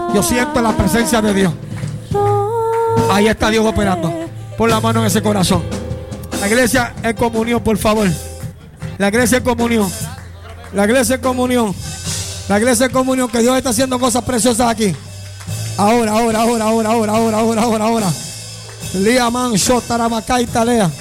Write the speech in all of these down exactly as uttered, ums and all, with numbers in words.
Yo siento la presencia de Dios. Ahí está Dios operando. Pon la mano en ese corazón. La iglesia en comunión, por favor. La iglesia en comunión. La iglesia en comunión. La iglesia en comunión, que Dios está haciendo cosas preciosas aquí. Ahora, ahora, ahora, ahora, ahora, ahora, ahora, ahora, ahora. Lea manso, taramacay, talea.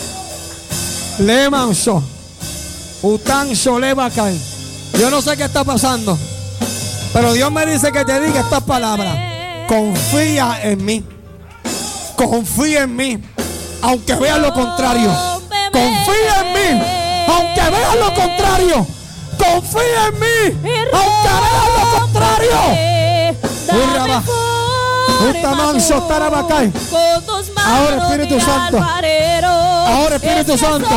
Le manso. Utanso, le bacay. Yo no sé qué está pasando, pero Dios me dice que te diga estas palabras. Confía en mí. Confía en mí. Aunque veas lo contrario. Confía en mí. Aunque veas lo contrario. Confía en mí. Aunque veas lo contrario. Urraba. Utamanso, tarabacay. Ahora Espíritu Santo. Ahora Espíritu Santo.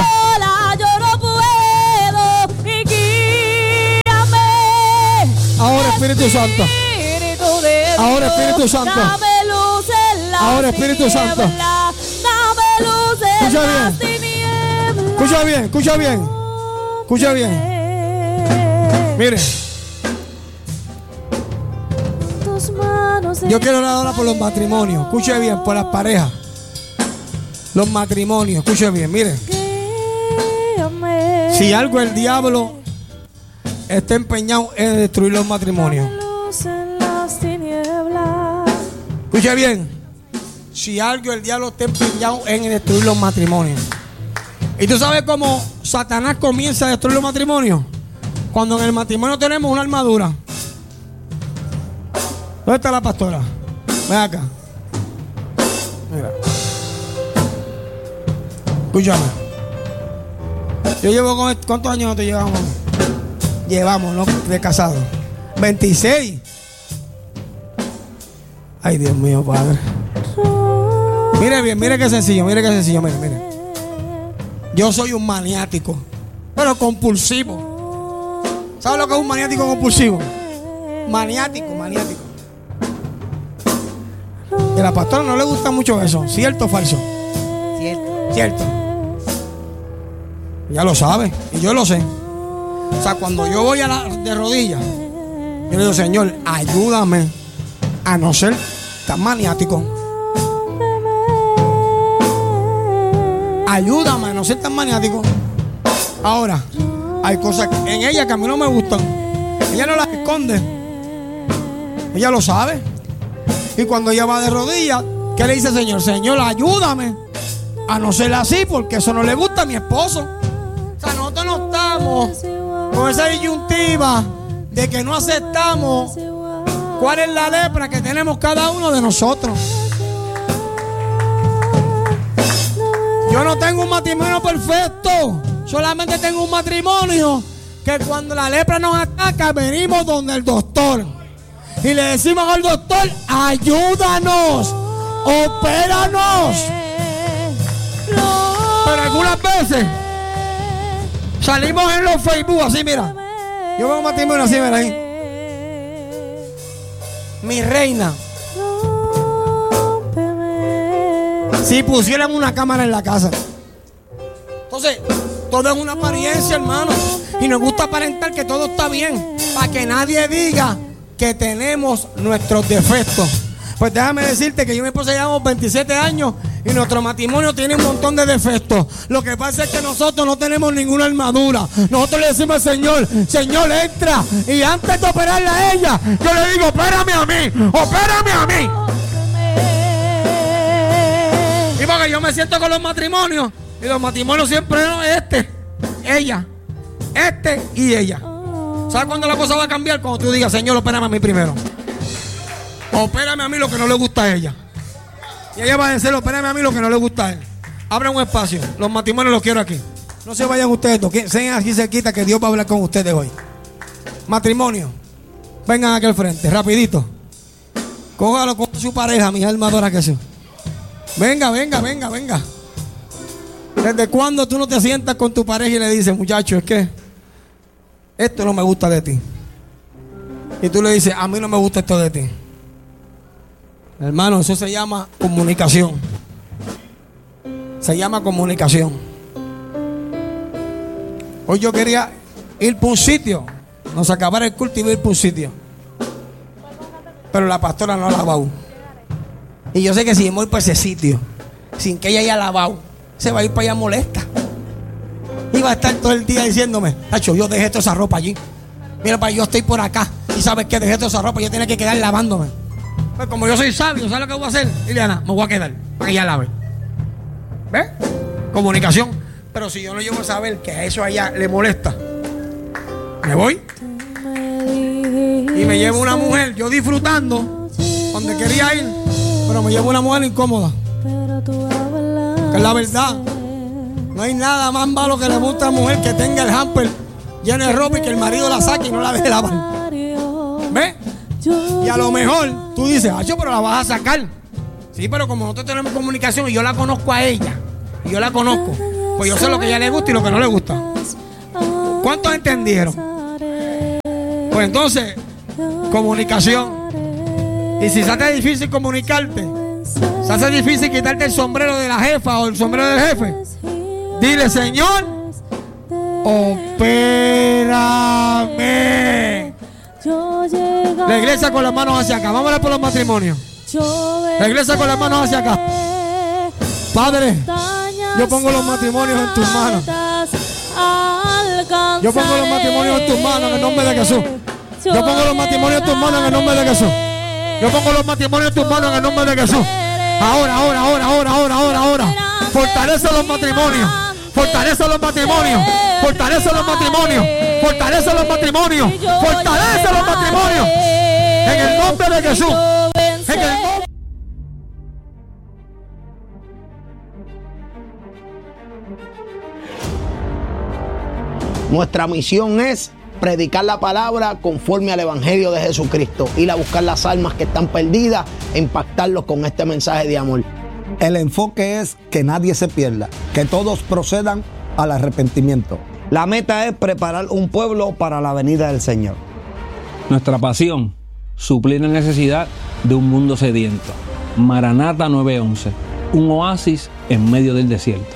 Ahora Espíritu Santo. Ahora Espíritu Santo. Ahora Espíritu Santo. Escucha bien. Escucha bien, escucha bien. Escucha bien. Mire. Yo quiero orar ahora por los matrimonios. Escuche bien, por las parejas. Los matrimonios, escuche bien, mire. Si algo el diablo está empeñado en destruir los matrimonios. Escuche bien. Si algo el diablo está empeñado en destruir los matrimonios. ¿Y tú sabes cómo Satanás comienza a destruir los matrimonios? Cuando en el matrimonio tenemos una armadura. ¿Dónde está la pastora? Ven acá. Mira. Escúchame. Yo llevo con... ¿Cuántos años te llevamos? Llevamos, ¿no? De casado. veintiséis. Ay, Dios mío, Padre. Mire bien, mire qué sencillo, mire qué sencillo, mire, mire. Yo soy un maniático, pero compulsivo. ¿Sabes lo que es un maniático compulsivo? Maniático, maniático. Y a la pastora no le gusta mucho eso. ¿Cierto o falso? Cierto. Cierto. Ya lo sabe, y yo lo sé. O sea, cuando yo voy a la, de rodillas, yo le digo, Señor, ayúdame a no ser tan maniático. Ayúdame a no ser tan maniático. Ahora, hay cosas en ella que a mí no me gustan. Ella no las esconde. Ella lo sabe. Y cuando ella va de rodillas, ¿qué le dice, Señor? Señor, ayúdame a no ser así, porque eso no le gusta a mi esposo. O sea, nosotros no estamos con esa disyuntiva de que no aceptamos cuál es la lepra que tenemos cada uno de nosotros. Yo no tengo un matrimonio perfecto, solamente tengo un matrimonio que cuando la lepra nos ataca venimos donde el doctor y le decimos al doctor, ayúdanos, opéranos. Pero algunas veces salimos en los Facebook así, mira. Yo veo un matrimonio así, mira ahí. Mi reina. Si pusieran una cámara en la casa. Entonces, todo es una apariencia, hermano. Y nos gusta aparentar que todo está bien, para que nadie diga que tenemos nuestros defectos. Pues déjame decirte que yo y mi esposa llevamos veintisiete años y nuestro matrimonio tiene un montón de defectos. Lo que pasa es que nosotros no tenemos ninguna armadura. Nosotros le decimos al Señor, Señor, entra. Y antes de operarla a ella, yo le digo, opérame a mí, opérame a mí. Y porque yo me siento con los matrimonios, y los matrimonios siempre no, este, ella, este y ella. ¿Sabes cuándo la cosa va a cambiar? Cuando tú digas, Señor, opérame a mí primero. Opérame a mí lo que no le gusta a ella. Y ella va a decir, opérame a mí lo que no le gusta a él. Abra un espacio, los matrimonios los quiero aquí. No se vayan ustedes dos, sean aquí cerquita que Dios va a hablar con ustedes hoy. Matrimonio, vengan aquí al frente, rapidito. Cójalo con su pareja, mis armadoras que son. Venga, venga, venga, venga. ¿Desde cuándo tú no te sientas con tu pareja y le dices, muchacho, es que esto no me gusta de ti? Y tú le dices, a mí no me gusta esto de ti. Hermano, eso se llama comunicación. Se llama comunicación. Hoy yo quería ir por un sitio. Nos acabara el culto y ir por un sitio. pero la pastora no ha lavado. Y yo sé que si yo voy por ese sitio, sin que ella haya lavado, se va a ir para allá molesta. Y va a estar todo el día diciéndome, Nacho, yo dejé toda esa ropa allí. Mira, para yo estoy por acá. Y sabes que dejé toda esa ropa, yo tenía que quedar lavándome. Pues como yo soy sabio, ¿sabes lo que voy a hacer? Liliana, me voy a quedar para que ella lave. ¿Ves? Comunicación. Pero si yo no llego a saber que a eso a ella le molesta, me voy y me llevo una mujer, yo disfrutando donde quería ir, pero me llevo una mujer incómoda. Que es la verdad. No hay nada más malo que le guste a la mujer que tenga el hamper lleno de ropa y que el marido la saque y no la deje lavar. ¿Ves? Y a lo mejor tú dices, Acho, pero la vas a sacar. Sí, pero como nosotros tenemos comunicación y yo la conozco a ella, y yo la conozco, pues yo sé lo que a ella le gusta y lo que no le gusta. ¿Cuántos entendieron? Pues entonces, comunicación. Y si se hace difícil comunicarte, se hace difícil quitarte el sombrero de la jefa o el sombrero del jefe, dile, Señor, opérame. La iglesia con las manos hacia acá. Vamos a ver por los matrimonios. La iglesia con las manos hacia acá. Padre, yo pongo los matrimonios en tus manos. Yo pongo los matrimonios en tus manos en el nombre de Jesús. Yo pongo los matrimonios en tus manos en el nombre de Jesús. Yo pongo los matrimonios en tus manos en el nombre de Jesús. Ahora, ahora, ahora, ahora, ahora, ahora, ahora. Fortalece los matrimonios. Fortalece los matrimonios. Fortalece los matrimonios. Fortalece los matrimonios. Fortalece los matrimonios. En el nombre de Jesús. En el nombre. Nuestra misión es predicar la palabra conforme al Evangelio de Jesucristo, ir a buscar las almas que están perdidas e impactarlos con este mensaje de amor. El enfoque es que nadie se pierda, que todos procedan al arrepentimiento. La meta es preparar un pueblo para la venida del Señor. Nuestra pasión, suplir la necesidad de un mundo sediento. Maranata nueve once, un oasis en medio del desierto.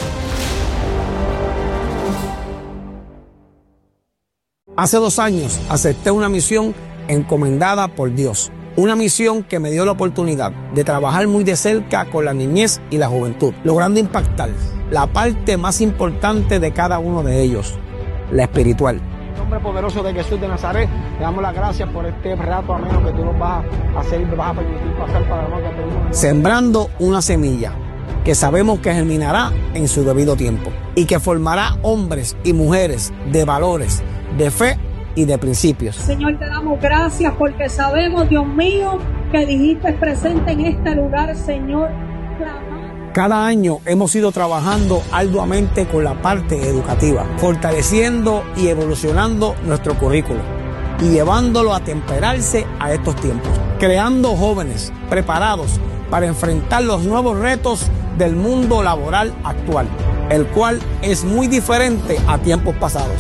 Hace dos años acepté una misión encomendada por Dios. Una misión que me dio la oportunidad de trabajar muy de cerca con la niñez y la juventud, logrando impactar la parte más importante de cada uno de ellos, la espiritual. En el nombre poderoso de Jesús de Nazaret, te damos las gracias por este rato ameno que tú nos vas a hacer y nos vas a permitir pasar para nosotros. Sembrando una semilla que sabemos que germinará en su debido tiempo y que formará hombres y mujeres de valores, de fe y de principios. Señor, te damos gracias porque sabemos, Dios mío, que dijiste presente en este lugar, Señor. Cada año hemos ido trabajando arduamente con la parte educativa, fortaleciendo y evolucionando nuestro currículo y llevándolo a temperarse a estos tiempos, creando jóvenes preparados para enfrentar los nuevos retos del mundo laboral actual, el cual es muy diferente a tiempos pasados.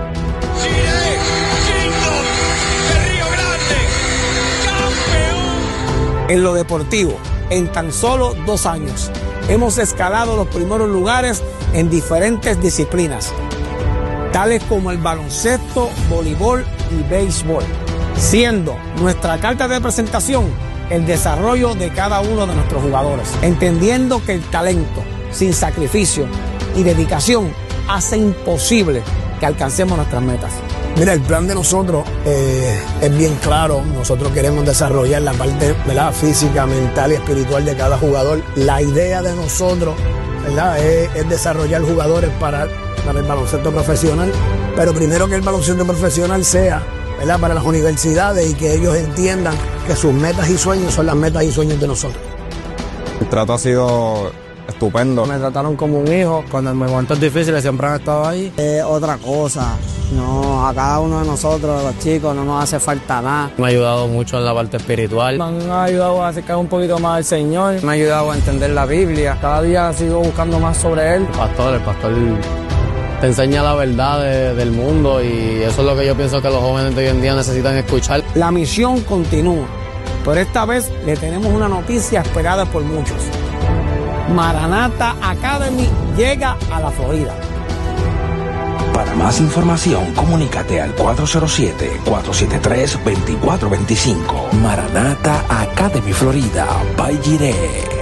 En lo deportivo, en tan solo dos años, hemos escalado los primeros lugares en diferentes disciplinas, tales como el baloncesto, voleibol y béisbol, siendo nuestra carta de presentación el desarrollo de cada uno de nuestros jugadores, entendiendo que el talento, sin sacrificio y dedicación, hace imposible que alcancemos nuestras metas. Mira, el plan de nosotros eh, es bien claro. Nosotros queremos desarrollar la parte, ¿verdad?, física, mental y espiritual de cada jugador. La idea de nosotros, ¿verdad?, es, es desarrollar jugadores para, para el baloncesto profesional, pero primero que el baloncesto profesional sea, ¿verdad?, para las universidades y que ellos entiendan que sus metas y sueños son las metas y sueños de nosotros. El trato ha sido estupendo. Me trataron como un hijo. Cuando en momentos difíciles siempre han estado ahí. Es otra cosa. No, a cada uno de nosotros, los chicos, no nos hace falta nada. Me ha ayudado mucho en la parte espiritual. Me han ayudado a acercar un poquito más al Señor. Me ha ayudado a entender la Biblia. Cada día sigo buscando más sobre Él. El pastor, el pastor te enseña la verdad de, del mundo y eso es lo que yo pienso que los jóvenes de hoy en día necesitan escuchar. La misión continúa, pero esta vez le tenemos una noticia esperada por muchos. Maranata Academy llega a la Florida. Para más información, comunícate al cuatro cero siete, cuatro siete tres, dos cuatro dos cinco. Maranata Academy Florida, by Jireh.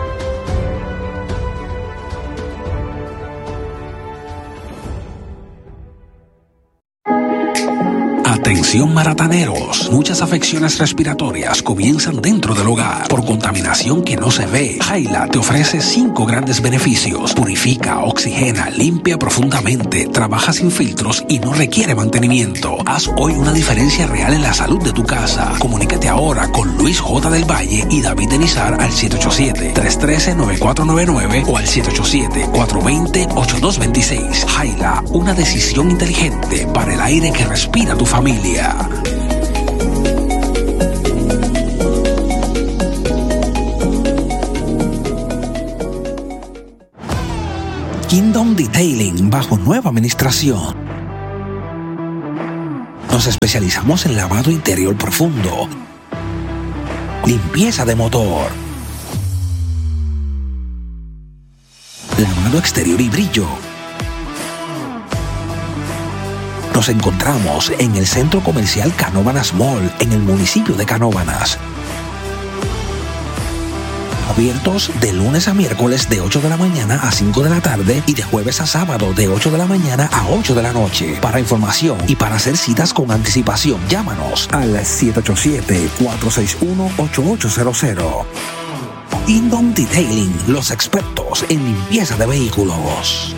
Atención marataneros, muchas afecciones respiratorias comienzan dentro del hogar por contaminación que no se ve. Jaila te ofrece cinco grandes beneficios: purifica, oxigena, limpia profundamente, trabaja sin filtros y no requiere mantenimiento. Haz hoy una diferencia real en la salud de tu casa. Comunícate ahora con Luis J. del Valle y David Denizar al siete ocho siete, tres uno tres, nueve cuatro nueve nueve o al siete ocho siete, cuatro dos cero, ocho dos dos seis. Jaila, una decisión inteligente para el aire que respira tu familia. Kingdom Detailing bajo nueva administración. Nos especializamos en lavado interior profundo, limpieza de motor, lavado exterior y brillo. Nos encontramos en el Centro Comercial Canóvanas Mall, en el municipio de Canóvanas. Abiertos de lunes a miércoles de ocho de la mañana a cinco de la tarde y de jueves a sábado de ocho de la mañana a ocho de la noche. Para información y para hacer citas con anticipación, llámanos al siete ocho siete, cuatro seis uno, ocho ocho cero cero. Kingdom Detailing, los expertos en limpieza de vehículos.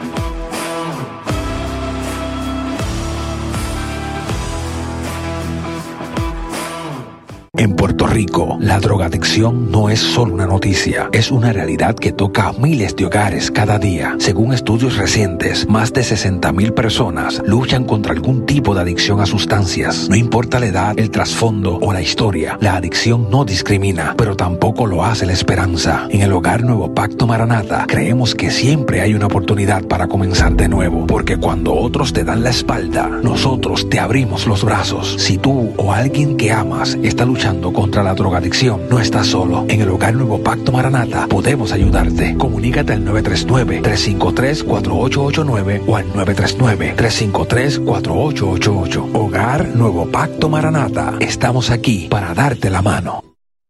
En Puerto Rico, la drogadicción no es solo una noticia, es una realidad que toca a miles de hogares cada día. Según estudios recientes, más de sesenta mil personas luchan contra algún tipo de adicción a sustancias. No importa la edad, el trasfondo o la historia, la adicción no discrimina, pero tampoco lo hace la esperanza. En el Hogar Nuevo Pacto Maranata, creemos que siempre hay una oportunidad para comenzar de nuevo, porque cuando otros te dan la espalda, nosotros te abrimos los brazos. Si tú o alguien que amas está luchando contra la drogadicción, no estás solo. En el Hogar Nuevo Pacto Maranata podemos ayudarte. Comunícate al nueve tres nueve, tres cinco tres, cuatro ocho ocho nueve o al nueve tres nueve, tres cinco tres, cuatro ocho ocho ocho. Hogar Nuevo Pacto Maranata. Estamos aquí para darte la mano.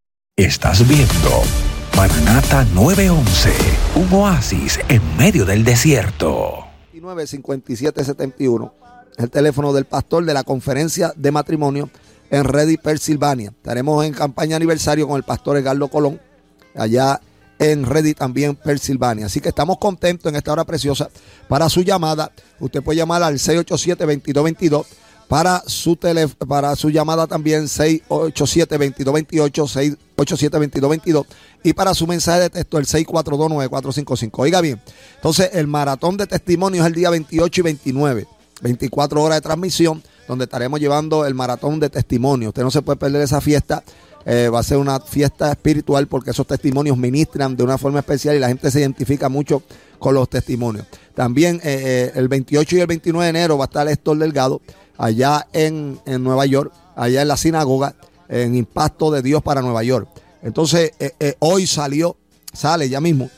Estás viendo Maranata nueve once, un oasis en medio del desierto. nueve cincuenta y siete setenta y uno, el teléfono del pastor de la conferencia de matrimonio en Ready, Pensilvania. Estaremos en campaña aniversario con el pastor Edgardo Colón, allá en Ready también, Pensilvania. Así que estamos contentos en esta hora preciosa. Para su llamada, usted puede llamar al seis ocho siete, veintidós veintidós. Para su, tele, para su llamada también, seis ocho siete, veintidós veintiocho, seis ocho siete, veintidós veintidós. Y para su mensaje de texto, el seis cuatro dos, nueve cuatro cinco cinco. Oiga bien, entonces el maratón de testimonios es el día veintiocho y veintinueve. veinticuatro horas de transmisión, donde estaremos llevando el maratón de testimonios. Usted no se puede perder esa fiesta. Eh, va a ser una fiesta espiritual porque esos testimonios ministran de una forma especial y la gente se identifica mucho con los testimonios. También eh, eh, el veintiocho y el veintinueve de enero va a estar Héctor Delgado allá en, en Nueva York, allá en la sinagoga, en Impacto de Dios para Nueva York. Entonces, eh, eh, hoy salió, sale ya mismo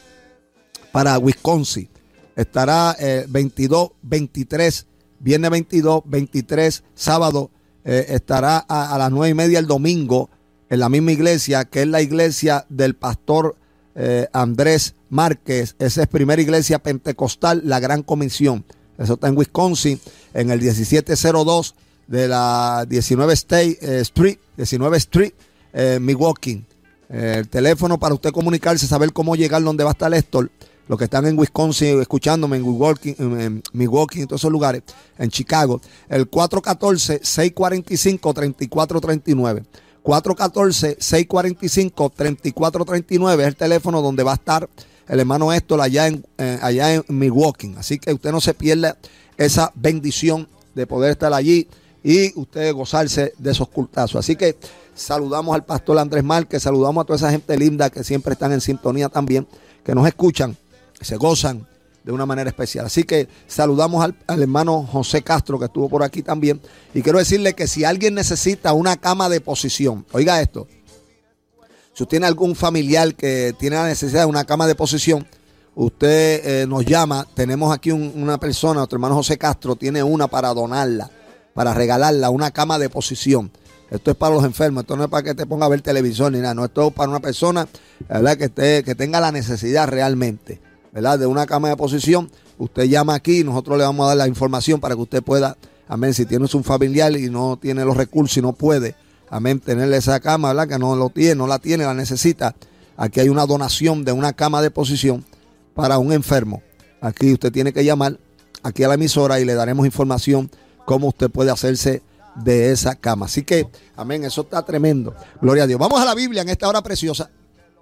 para Wisconsin. Estará eh, veintidós, veintitrés, viernes veintidós, veintitrés, sábado eh, estará a, a las nueve y media el domingo en la misma iglesia, que es la iglesia del pastor eh, Andrés Márquez. Esa es primera iglesia pentecostal, la Gran Comisión. Eso está en Wisconsin, en el diecisiete cero dos de la diecinueve State eh, Street, diecinueve Street, eh, Milwaukee. Eh, el teléfono para usted comunicarse, saber cómo llegar donde va a estar Héctor. Los que están en Wisconsin, escuchándome en Milwaukee, en Milwaukee, en todos esos lugares, en Chicago, el cuatro uno cuatro, seis cuatro cinco, tres cuatro tres nueve. cuatro uno cuatro, seis cuatro cinco, tres cuatro tres nueve es el teléfono donde va a estar el hermano Héctor allá en, eh, allá en Milwaukee. Así que usted no se pierda esa bendición de poder estar allí y usted gozarse de esos cultazos. Así que saludamos al pastor Andrés Márquez, saludamos a toda esa gente linda que siempre están en sintonía también, que nos escuchan, se gozan de una manera especial. Así que saludamos al, al hermano José Castro, que estuvo por aquí también. Y quiero decirle que si alguien necesita una cama de posición, oiga esto, si usted tiene algún familiar que tiene la necesidad de una cama de posición, usted eh, nos llama. Tenemos aquí un, una persona, nuestro hermano José Castro, tiene una para donarla, para regalarla, una cama de posición. Esto es para los enfermos, esto no es para que te ponga a ver televisión ni nada, no, esto es para una persona, ¿verdad?, que, esté, que tenga la necesidad realmente, ¿verdad?, de una cama de posición. Usted llama aquí y nosotros le vamos a dar la información para que usted pueda, amén, si tienes un familiar y no tiene los recursos y no puede, amén, tenerle esa cama, ¿verdad?, que no lo tiene, no la tiene, la necesita. Aquí hay una donación de una cama de posición para un enfermo. Aquí usted tiene que llamar aquí a la emisora y le daremos información cómo usted puede hacerse de esa cama. Así que, amén, eso está tremendo. Gloria a Dios. Vamos a la Biblia en esta hora preciosa.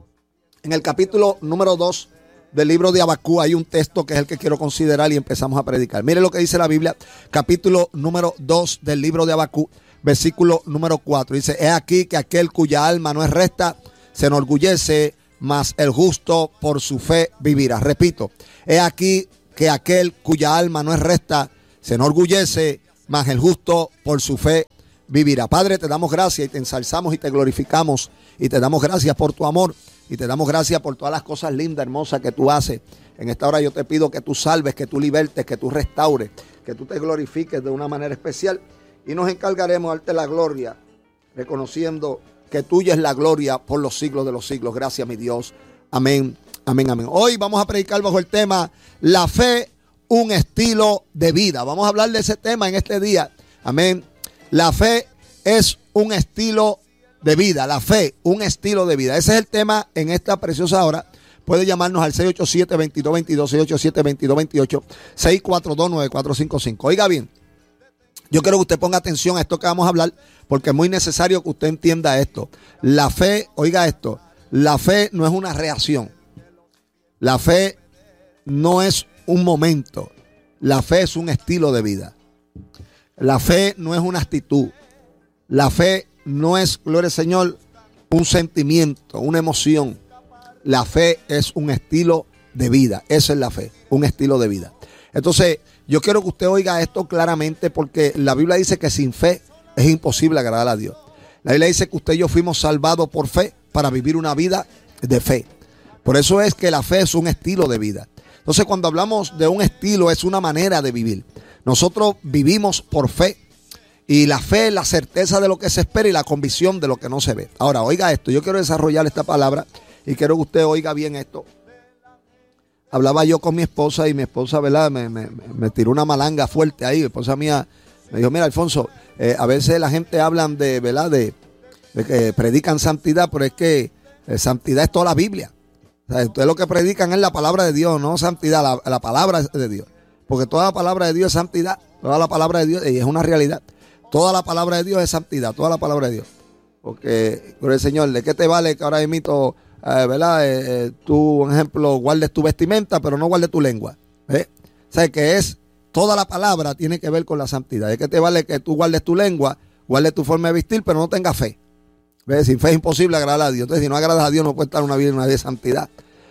En el capítulo número dos del libro de Habacuc hay un texto que es el que quiero considerar y empezamos a predicar. Mire lo que dice la Biblia, capítulo número dos del libro de Habacuc, versículo número cuatro. Dice: he aquí que aquel cuya alma no es recta se enorgullece, mas el justo por su fe vivirá. Repito, he aquí que aquel cuya alma no es recta se enorgullece, mas el justo por su fe vivirá. Padre, te damos gracias y te ensalzamos y te glorificamos y te damos gracias por tu amor y te damos gracias por todas las cosas lindas, hermosas que tú haces. En esta hora yo te pido que tú salves, que tú libertes, que tú restaures, que tú te glorifiques de una manera especial y nos encargaremos de darte la gloria, reconociendo que tuya es la gloria por los siglos de los siglos. Gracias, mi Dios. Amén, amén, amén. Hoy vamos a predicar bajo el tema la fe, un estilo de vida. Vamos a hablar de ese tema en este día. Amén. La fe es un estilo de vida. La fe, un estilo de vida. Ese es el tema en esta preciosa hora. Puede llamarnos al seis ocho siete, veintidós veintidós, seis ocho siete, veintidós veintiocho, seis cuatro dos, nueve cuatro cinco cinco. Oiga bien, yo quiero que usted ponga atención a esto que vamos a hablar porque es muy necesario que usted entienda esto. La fe, oiga esto, la fe no es una reacción. La fe no es un momento. La fe es un estilo de vida. La fe no es una actitud. La fe no es, gloria al Señor, un sentimiento, una emoción. La fe es un estilo de vida. Esa es la fe, un estilo de vida. Entonces, yo quiero que usted oiga esto claramente porque la Biblia dice que sin fe es imposible agradar a Dios. La Biblia dice que usted y yo fuimos salvados por fe para vivir una vida de fe. Por eso es que la fe es un estilo de vida. Entonces, cuando hablamos de un estilo, es una manera de vivir. Nosotros vivimos por fe. Y la fe es la certeza de lo que se espera y la convicción de lo que no se ve. Ahora, oiga esto. Yo quiero desarrollar esta palabra y quiero que usted oiga bien esto. Hablaba yo con mi esposa y mi esposa, ¿verdad? Me, me, me tiró una malanga fuerte ahí. Mi esposa mía me dijo: mira, Alfonso, eh, a veces la gente habla de, ¿verdad? De, de que predican santidad, pero es que eh, santidad es toda la Biblia. O sea, ustedes lo que predican es la palabra de Dios, no santidad, la, la palabra de Dios. Porque toda la palabra de Dios es santidad, toda la palabra de Dios, y es una realidad. Toda la palabra de Dios es santidad, toda la palabra de Dios. Porque, por el Señor, ¿de qué te vale que ahora imito, eh, ¿verdad? Eh, eh, tú, por ejemplo, guardes tu vestimenta, pero no guardes tu lengua? ¿Eh? O sea, que es, toda la palabra tiene que ver con la santidad. ¿De qué te vale que tú guardes tu lengua, guardes tu forma de vestir, pero no tengas fe? ¿Ves? Sin fe es imposible agradar a Dios. Entonces, si no agradas a Dios, no puedes estar en una vida, en una vida de santidad.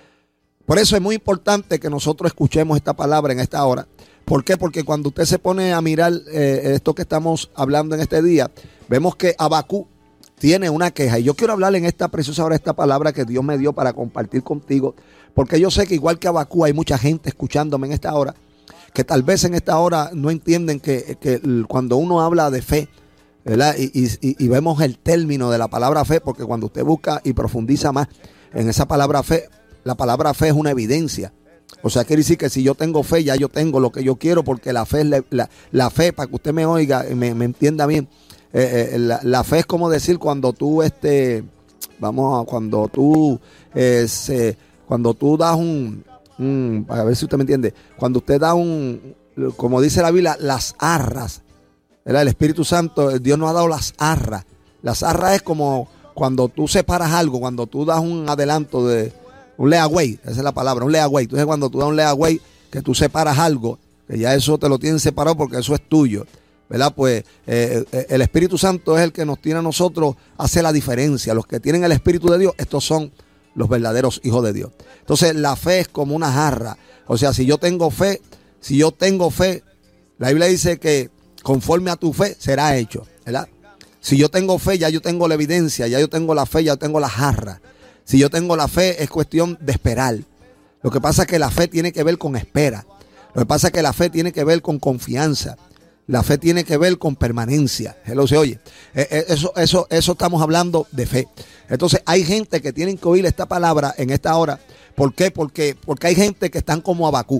Por eso es muy importante que nosotros escuchemos esta palabra en esta hora. ¿Por qué? Porque cuando usted se pone a mirar eh, esto que estamos hablando en este día, vemos que Habacuc tiene una queja. Y yo quiero hablar en esta preciosa hora esta palabra que Dios me dio para compartir contigo. Porque yo sé que igual que Habacuc hay mucha gente escuchándome en esta hora, que tal vez en esta hora no entienden que, que cuando uno habla de fe, ¿verdad? Y, y, y vemos el término de la palabra fe, porque cuando usted busca y profundiza más en esa palabra fe, la palabra fe es una evidencia. O sea, quiere decir que si yo tengo fe, ya yo tengo lo que yo quiero, porque la fe es la, la, la fe, para que usted me oiga, me, me entienda bien. Eh, eh, la, la fe es como decir cuando tú, este, vamos, a, cuando tú, eh, se, cuando tú das un, un, a ver si usted me entiende, cuando usted da un, como dice la Biblia, las arras, ¿verdad? El Espíritu Santo, Dios nos ha dado las arras. Las arras es como cuando tú separas algo, cuando tú das un adelanto de un layaway, esa es la palabra, un layaway. Entonces cuando tú das un layaway, que tú separas algo, que ya eso te lo tienen separado porque eso es tuyo, ¿verdad? Pues eh, el Espíritu Santo es el que nos tiene a nosotros, hace la diferencia. Los que tienen el Espíritu de Dios, estos son los verdaderos hijos de Dios. Entonces la fe es como una jarra. O sea, si yo tengo fe, si yo tengo fe, la Biblia dice que conforme a tu fe será hecho, ¿verdad? Si yo tengo fe, ya yo tengo la evidencia, ya yo tengo la fe, ya yo tengo la jarra. Si yo tengo la fe, es cuestión de esperar. Lo que pasa es que la fe tiene que ver con espera. Lo que pasa es que la fe tiene que ver con confianza. La fe tiene que ver con permanencia. Hello, se oye. Eso, eso, eso estamos hablando de fe. Entonces hay gente que tienen que oír esta palabra en esta hora. ¿Por qué? Porque, porque hay gente que están como Abacú.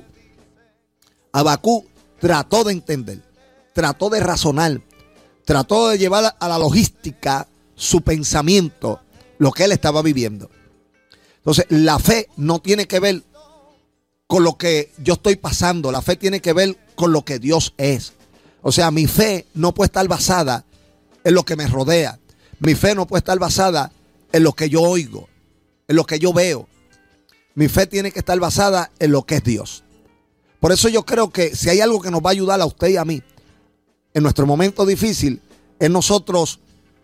Abacú trató de entender, trató de razonar, trató de llevar a la logística su pensamiento, lo que él estaba viviendo. Entonces la fe no tiene que ver con lo que yo estoy pasando. La fe tiene que ver con lo que Dios es. O sea, mi fe no puede estar basada en lo que me rodea. Mi fe no puede estar basada en lo que yo oigo, en lo que yo veo. Mi fe tiene que estar basada en lo que es Dios. Por eso yo creo que si hay algo que nos va a ayudar a usted y a mí en nuestro momento difícil, es nosotros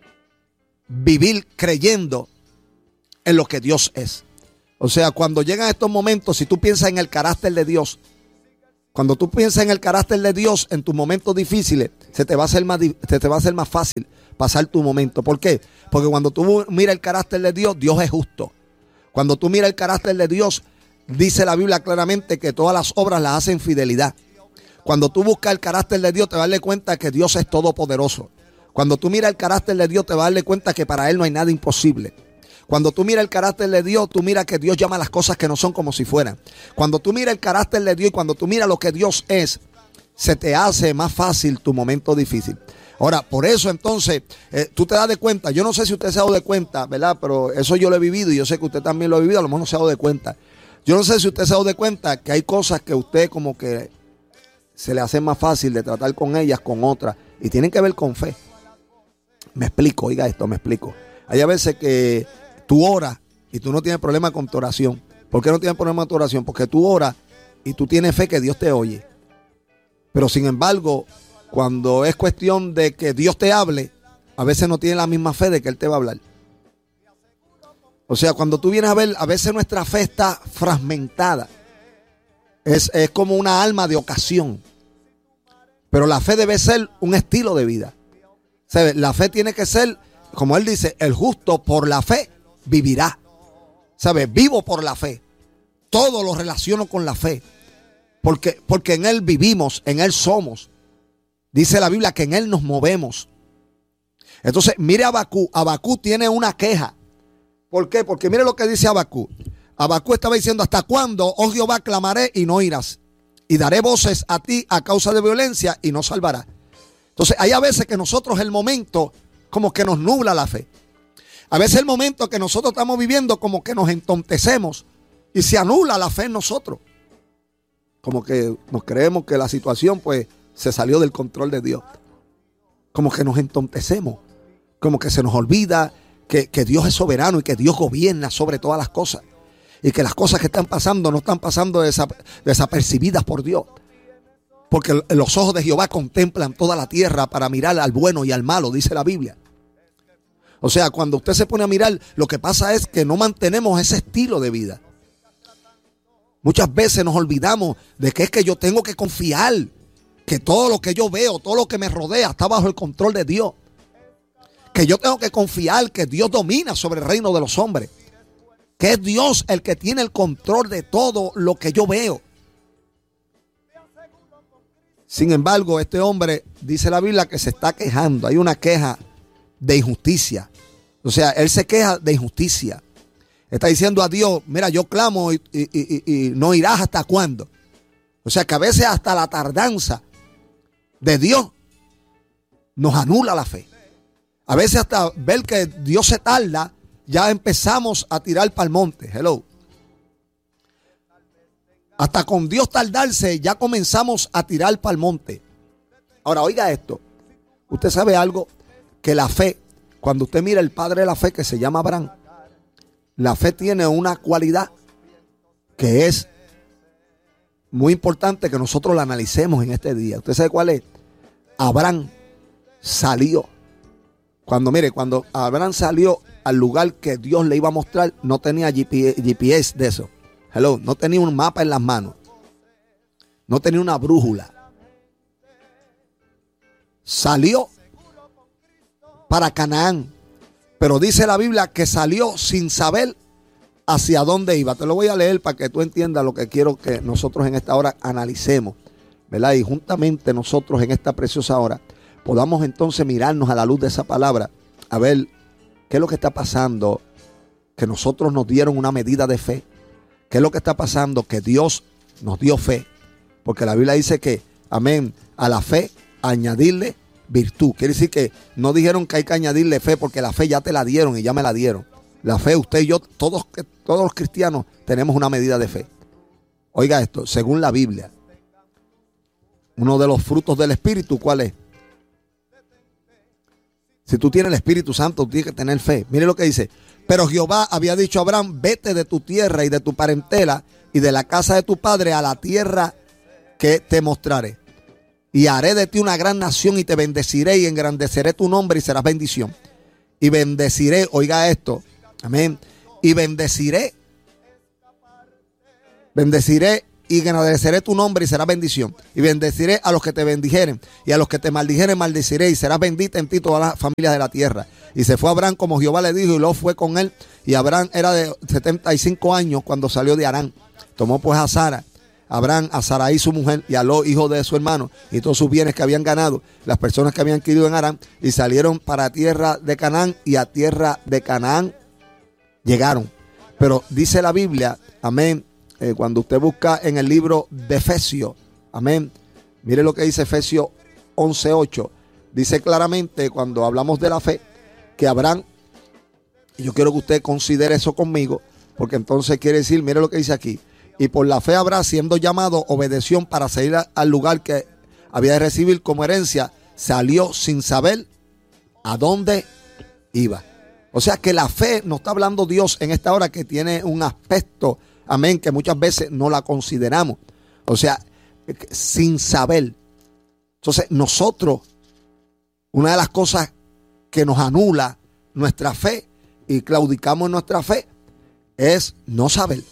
vivir creyendo en lo que Dios es. O sea, cuando llegan estos momentos, si tú piensas en el carácter de Dios, cuando tú piensas en el carácter de Dios en tus momentos difíciles, se te va a hacer más, se te va a hacer más fácil pasar tu momento. ¿Por qué? Porque cuando tú miras el carácter de Dios, Dios es justo. Cuando tú miras el carácter de Dios, dice la Biblia claramente que todas las obras las hace en fidelidad. Cuando tú buscas el carácter de Dios, te vas a dar cuenta que Dios es todopoderoso. Cuando tú miras el carácter de Dios, te vas a dar cuenta que para Él no hay nada imposible. Cuando tú miras el carácter de Dios, tú miras que Dios llama las cosas que no son como si fueran. Cuando tú miras el carácter de Dios y cuando tú miras lo que Dios es, se te hace más fácil tu momento difícil. Ahora, por eso entonces, eh, tú te das de cuenta, yo no sé si usted se ha dado de cuenta, ¿verdad? Pero eso yo lo he vivido y yo sé que usted también lo ha vivido, a lo mejor no se ha dado de cuenta. Yo no sé si usted se ha dado de cuenta que hay cosas que usted como que se le hace más fácil de tratar con ellas, con otras, y tienen que ver con fe. Me explico, oiga esto, me explico. Hay a veces que tú oras y tú no tienes problema con tu oración. ¿Por qué no tienes problema con tu oración? Porque tú oras y tú tienes fe que Dios te oye. Pero sin embargo, cuando es cuestión de que Dios te hable, a veces no tienes la misma fe de que Él te va a hablar. O sea, cuando tú vienes a ver, a veces nuestra fe está fragmentada. Es, es como una alma de ocasión. Pero la fe debe ser un estilo de vida. ¿Sabe? La fe tiene que ser, como Él dice, el justo por la fe vivirá. ¿Sabe? Vivo por la fe. Todo lo relaciono con la fe. Porque, porque en Él vivimos, en Él somos. Dice la Biblia que en Él nos movemos. Entonces, mire a Abacú. Abacú tiene una queja. ¿Por qué? Porque mire lo que dice Abacú. Abacú estaba diciendo: ¿hasta cuándo, oh Jehová, clamaré y no oirás? Y daré voces a ti a causa de violencia y no salvarás. Entonces, hay a veces que nosotros el momento como que nos nubla la fe. A veces el momento que nosotros estamos viviendo como que nos entontecemos y se anula la fe en nosotros. Como que nos creemos que la situación pues se salió del control de Dios. Como que nos entontecemos. Como que se nos olvida que, que Dios es soberano y que Dios gobierna sobre todas las cosas. Y que las cosas que están pasando no están pasando desap- desapercibidas por Dios. Porque los ojos de Jehová contemplan toda la tierra para mirar al bueno y al malo, dice la Biblia. O sea, cuando usted se pone a mirar, lo que pasa es que no mantenemos ese estilo de vida. Muchas veces nos olvidamos de que es que yo tengo que confiar que todo lo que yo veo, todo lo que me rodea está bajo el control de Dios. Que yo tengo que confiar que Dios domina sobre el reino de los hombres. Que es Dios el que tiene el control de todo lo que yo veo. Sin embargo, este hombre, dice la Biblia, que se está quejando. Hay una queja de injusticia. O sea, él se queja de injusticia. Está diciendo a Dios: mira, yo clamo y, y, y, y no irás hasta cuándo. O sea, que a veces hasta la tardanza de Dios nos anula la fe. A veces hasta ver que Dios se tarda, ya empezamos a tirar para el monte. Hello. Hasta con Dios tardarse, ya comenzamos a tirar para el monte. Ahora, oiga esto. Usted sabe algo, que la fe, cuando usted mira el padre de la fe, que se llama Abraham, la fe tiene una cualidad que es muy importante que nosotros la analicemos en este día. ¿Usted sabe cuál es? Abraham salió. Cuando, mire, cuando Abraham salió al lugar que Dios le iba a mostrar, no tenía G P S de eso. Hello, no tenía un mapa en las manos. No tenía una brújula. Salió para Canaán. Pero dice la Biblia que salió sin saber hacia dónde iba. Te lo voy a leer para que tú entiendas lo que quiero que nosotros en esta hora analicemos, ¿verdad? Y juntamente nosotros en esta preciosa hora podamos entonces mirarnos a la luz de esa palabra, a ver qué es lo que está pasando, que nosotros nos dieron una medida de fe. ¿Qué es lo que está pasando? Que Dios nos dio fe. Porque la Biblia dice que, amén, a la fe añadirle virtud. Quiere decir que no dijeron que hay que añadirle fe porque la fe ya te la dieron y ya me la dieron. La fe, usted y yo, todos, todos los cristianos tenemos una medida de fe. Oiga esto, según la Biblia, uno de los frutos del Espíritu, ¿cuál es? Si tú tienes el Espíritu Santo, tú tienes que tener fe. Mire lo que dice. Pero Jehová había dicho a Abraham, vete de tu tierra y de tu parentela y de la casa de tu padre a la tierra que te mostraré. Y haré de ti una gran nación y te bendeciré y engrandeceré tu nombre y serás bendición. Y bendeciré, oiga esto, amén. Y bendeciré, bendeciré y engrandeceré tu nombre y serás bendición. Y bendeciré a los que te bendijeren y a los que te maldijeren maldeciré y serás bendita en ti todas las familias de la tierra. Y se fue Abraham como Jehová le dijo y Lot fue con él. Y Abraham era de setenta y cinco años cuando salió de Harán. Tomó pues a Sara, Abraham, a Sarai su mujer y a Lot hijo de su hermano y todos sus bienes que habían ganado, las personas que habían adquirido en Harán, y salieron para tierra de Canaán, y a tierra de Canaán llegaron. Pero dice la Biblia, amén, eh, cuando usted busca en el libro de Efesios, amén, mire lo que dice Efesios once ocho, dice claramente cuando hablamos de la fe, que Abraham, y yo quiero que usted considere eso conmigo, porque entonces quiere decir, mire lo que dice aquí, y por la fe Abraham, siendo llamado, obedeció para salir a, al lugar que había de recibir como herencia, salió sin saber a dónde iba. O sea que la fe, nos está hablando Dios en esta hora, que tiene un aspecto, amén, que muchas veces no la consideramos. O sea, sin saber. Entonces nosotros, una de las cosas que nos anula nuestra fe y claudicamos en nuestra fe es no saber.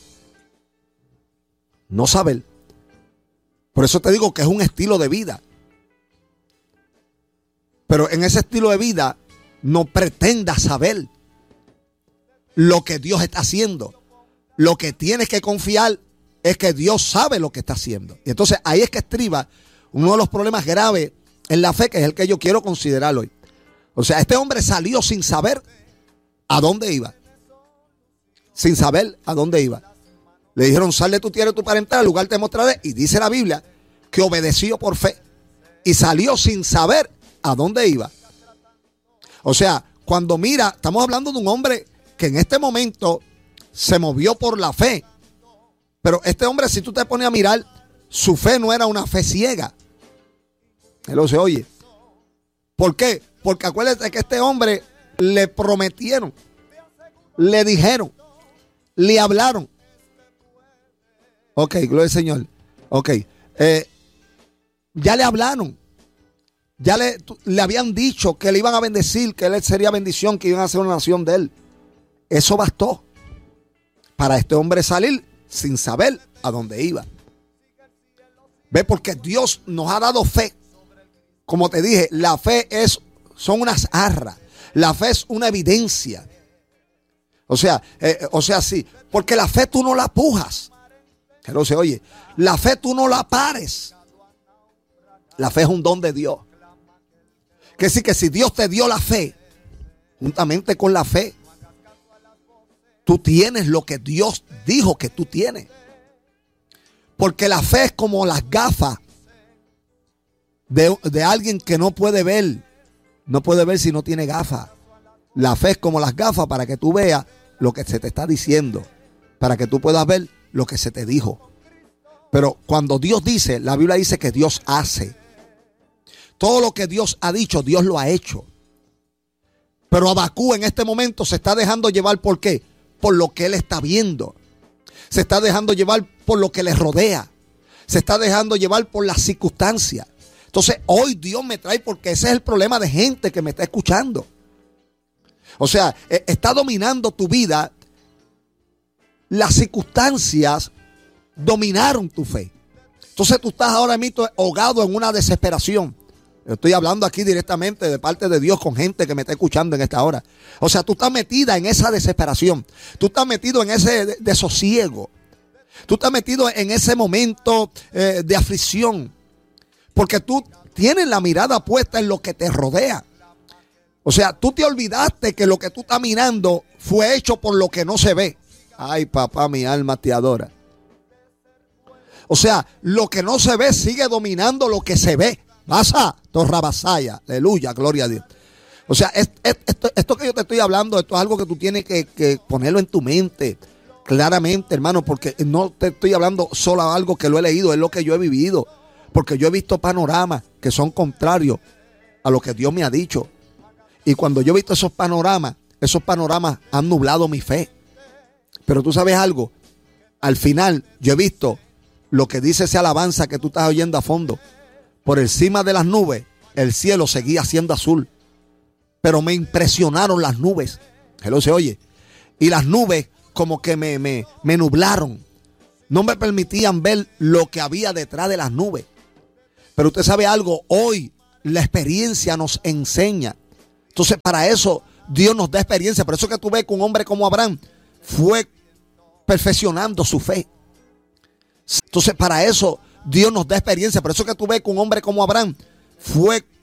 No saber. Por eso te digo que es un estilo de vida. Pero en ese estilo de vida no pretendas saber lo que Dios está haciendo. Lo que tienes que confiar es que Dios sabe lo que está haciendo. Y entonces ahí es que estriba uno de los problemas graves en la fe, que es el que yo quiero considerar hoy. O sea, este hombre salió sin saber a dónde iba. Sin saber a dónde iba. Le dijeron, sal de tu tierra y tu parentela, al lugar te mostraré. Y dice la Biblia que obedeció por fe. Y salió sin saber a dónde iba. O sea, cuando mira, estamos hablando de un hombre que en este momento se movió por la fe. Pero este hombre, si tú te pones a mirar, su fe no era una fe ciega. Él lo se oye. ¿Por qué? Porque acuérdate que este hombre le prometieron, le dijeron, le hablaron. Ok, gloria al Señor. Ok. Eh, ya le hablaron. Ya le, le habían dicho que le iban a bendecir, que él sería bendición, que iban a ser una nación de él. Eso bastó para este hombre salir sin saber a dónde iba. Ve, porque Dios nos ha dado fe. Como te dije, la fe es, son unas arras. La fe es una evidencia. O sea, eh, o sea, sí, porque la fe tú no la pujas. Que no se oye. La fe tú no la pares. La fe es un don de Dios. Que sí, que si Dios te dio la fe, juntamente con la fe, tú tienes lo que Dios dijo que tú tienes. Porque la fe es como las gafas de, de alguien que no puede ver. No puede ver si no tiene gafas. La fe es como las gafas para que tú veas lo que se te está diciendo. Para que tú puedas ver lo que se te dijo. Pero cuando Dios dice, la Biblia dice que Dios hace. Todo lo que Dios ha dicho, Dios lo ha hecho. Pero Abacú en este momento se está dejando llevar, ¿por qué? Por lo que él está viendo. Se está dejando llevar por lo que le rodea. Se está dejando llevar por las circunstancias. Entonces hoy Dios me trae, porque ese es el problema de gente que me está escuchando. O sea, está dominando tu vida. Las circunstancias dominaron tu fe. Entonces tú estás ahora mismo ahogado en una desesperación. Estoy hablando aquí directamente de parte de Dios con gente que me está escuchando en esta hora. O sea, tú estás metida en esa desesperación. Tú estás metido en ese desosiego. Tú estás metido en ese momento eh, de aflicción. Porque tú tienes la mirada puesta en lo que te rodea. O sea, tú te olvidaste que lo que tú estás mirando fue hecho por lo que no se ve. Ay, papá, mi alma te adora. O sea, lo que no se ve sigue dominando lo que se ve. Pasa, torrabasaya, aleluya, gloria a Dios. O sea, es, es, esto, esto que yo te estoy hablando, esto es algo que tú tienes que, que ponerlo en tu mente, claramente, hermano, porque no te estoy hablando solo de algo que lo he leído, es lo que yo he vivido. Porque yo he visto panoramas que son contrarios a lo que Dios me ha dicho. Y cuando yo he visto esos panoramas, esos panoramas han nublado mi fe. Pero tú sabes algo, al final yo he visto lo que dice esa alabanza que tú estás oyendo a fondo. Por encima de las nubes, el cielo seguía siendo azul. Pero me impresionaron las nubes. Hello, se oye. Y las nubes como que me, me, me nublaron. No me permitían ver lo que había detrás de las nubes. Pero usted sabe algo, hoy la experiencia nos enseña. Entonces para eso Dios nos da experiencia. Por eso que tú ves que un hombre como Abraham fue perfeccionando su fe. Entonces para eso Dios nos da experiencia. Por eso que tú ves que un hombre como Abraham fue